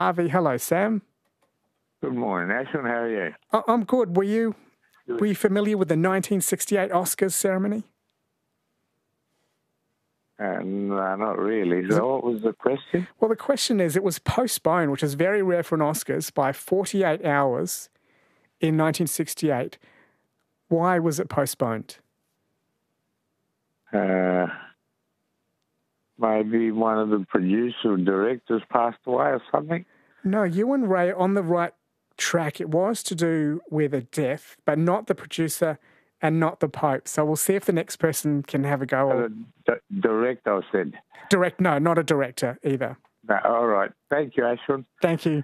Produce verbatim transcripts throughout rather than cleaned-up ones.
Harvey, hello, Sam. Good morning, Ashwin. How are you? I- I'm good. Were you were you familiar with the nineteen sixty-eight Oscars ceremony? Uh, no, not really. So what was the question? Well, the question is, it was postponed, which is very rare for an Oscars, by forty-eight hours in nineteen sixty-eight. Why was it postponed? Uh, maybe one of the producers or directors passed away or something? No, you and Ray are on the right track. It was to do with a death, but not the producer and not the Pope. So we'll see if the next person can have a go. Uh, d- director, I said. Direct, no, not a director either. No, all right. Thank you, Ashwin. Thank you.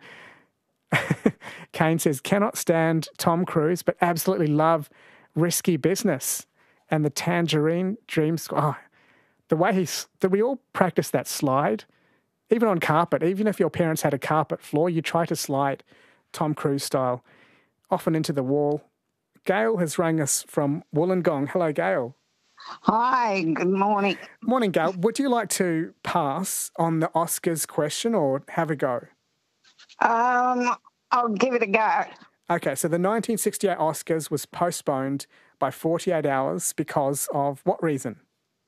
Kane says, cannot stand Tom Cruise, but absolutely love Risky Business and the Tangerine Dream Squad. Oh, the way he's, that we all practice that slide, even on carpet. Even if your parents had a carpet floor, you try to slide Tom Cruise style, often into the wall. Gail has rang us from Wollongong. Hello, Gail. Hi, good morning. Morning, Gail. Would you like to pass on the Oscars question or have a go? Um, I'll give it a go. Okay, so the nineteen sixty-eight Oscars was postponed by forty-eight hours because of what reason?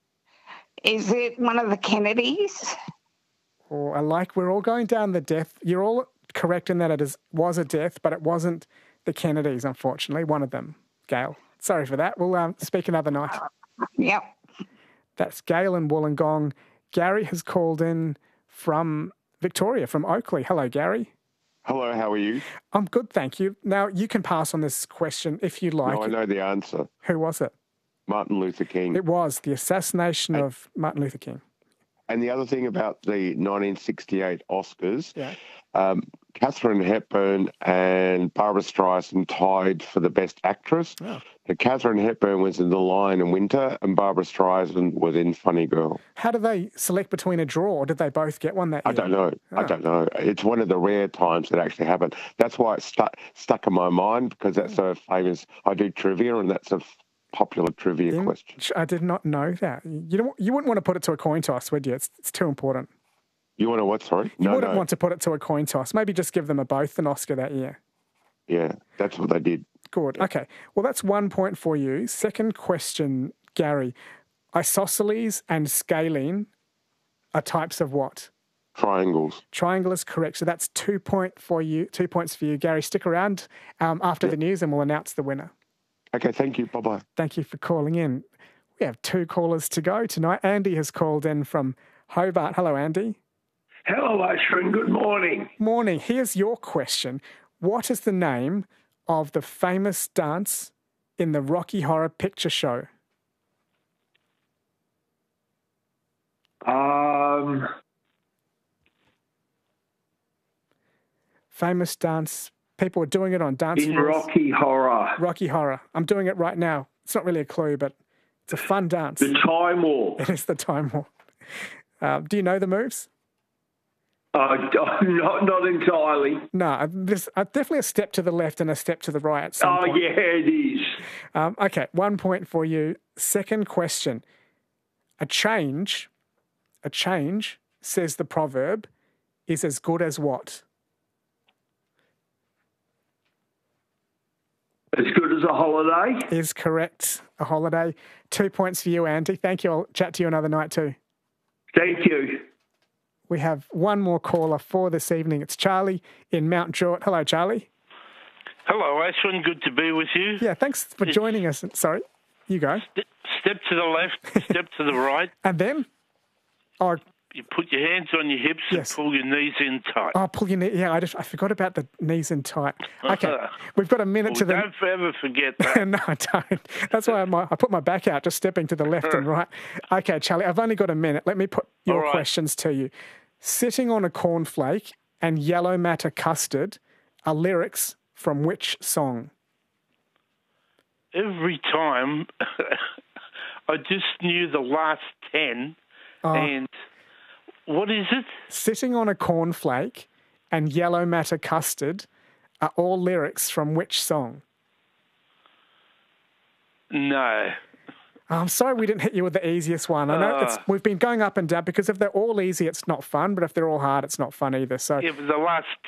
Is it one of the Kennedys? Or I like we're all going down the death. You're all correct in that it is, was a death, but it wasn't the Kennedys, unfortunately, one of them. Gail, sorry for that. We'll um, speak another night. Yep. That's Gail in Wollongong. Gary has called in from Victoria, from Oakley. Hello, Gary. Hello, how are you? I'm good, thank you. Now, you can pass on this question if you like. No, I know the answer. Who was it? Martin Luther King. It was the assassination and, of Martin Luther King. And the other thing about the nineteen sixty-eight Oscars, yeah. um, Katharine Hepburn and Barbara Streisand tied for the Best Actress. Oh. The Katharine Hepburn was in The Lion in Winter and Barbara Streisand was in Funny Girl. How did they select between a draw, or did they both get one that year? I don't know. Oh. I don't know. It's one of the rare times that actually happened. That's why it stuck stuck in my mind, because that's so famous. I do trivia, and that's a popular trivia in, question. I did not know that. You don't. You wouldn't want to put it to a coin toss, would you? It's, it's too important. You want to what, sorry? You no, wouldn't no. want to put it to a coin toss. Maybe just give them a both an Oscar that year. Yeah, that's what they did. Good. Yeah. Okay. Well, that's one point for you. Second question, Gary. Isosceles and scalene are types of what? Triangles. Triangle is correct. So that's two point for you. Two points for you, Gary. Stick around um, after yeah. the news, and we'll announce the winner. Okay. Thank you. Bye bye. Thank you for calling in. We have two callers to go tonight. Andy has called in from Hobart. Hello, Andy. Hello, Ashwin. Good morning. Morning. Here's your question. What is the name of the famous dance in the Rocky Horror Picture Show? Um, famous dance. People are doing it on dance in floors. Rocky Horror. Rocky Horror. I'm doing it right now. It's not really a clue, but it's a fun dance. The Time War. It is the Time War. Uh, do you know the moves? Uh, not not entirely. No, there's uh, definitely a step to the left and a step to the right at some oh, point. Oh, yeah, it is. Um, okay, one point for you. Second question. A change, a change, says the proverb, is as good as what? As good as a holiday? Is correct. A holiday. Two points for you, Andy. Thank you. I'll chat to you another night too. Thank you. We have one more caller for this evening. It's Charlie in Mount Druitt. Hello, Charlie. Hello, Ashwin. Good to be with you. Yeah, thanks for it's, joining us. Sorry, you go. Step, step to the left, step to the right. And then? Oh, you put your hands on your hips yes. and pull your knees in tight. Oh, pull your knee. Yeah, I just I forgot about the knees in tight. Okay, we've got a minute well, to the. Don't ever forget that. No, I don't. That's why I'm, I put my back out, just stepping to the left and right. Okay, Charlie, I've only got a minute. Let me put your right. questions to you. Sitting on a cornflake and yellow matter custard are lyrics from which song? Every time, I just knew the last ten, oh. and. What is it? Sitting on a cornflake and yellow matter custard are all lyrics from which song? No. Oh, I'm sorry we didn't hit you with the easiest one. I know it's, we've been going up and down because if they're all easy, it's not fun. But if they're all hard, it's not fun either. So It was the last